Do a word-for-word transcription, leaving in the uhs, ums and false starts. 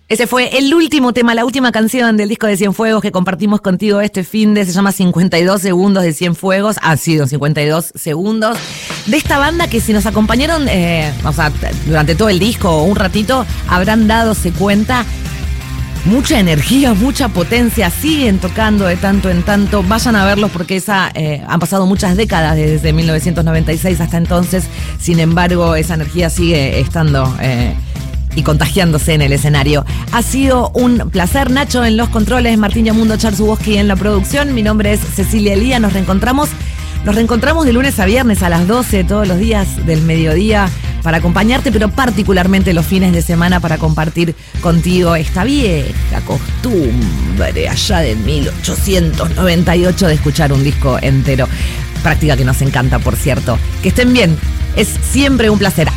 Ese fue el último tema, la última canción del disco de Cienfuegos que compartimos contigo este finde. Se llama cincuenta y dos segundos de Cienfuegos. Ha sido cincuenta y dos segundos de esta banda que si nos acompañaron eh, o sea, durante todo el disco o un ratito, habrán dadose cuenta. Mucha energía, mucha potencia, siguen tocando de tanto en tanto. Vayan a verlos porque esa eh, han pasado muchas décadas desde mil novecientos noventa y seis hasta entonces. Sin embargo, esa energía sigue estando eh, y contagiándose en el escenario. Ha sido un placer. Nacho en los controles, Martín Yamundo, Charles Zuboski en la producción. Mi nombre es Cecilia Elía. Nos reencontramos, nos reencontramos de lunes a viernes a las doce, todos los días del mediodía, para acompañarte, pero particularmente los fines de semana para compartir contigo esta vieja costumbre allá de mil ochocientos noventa y ocho de escuchar un disco entero. Práctica que nos encanta, por cierto. Que estén bien. Es siempre un placer.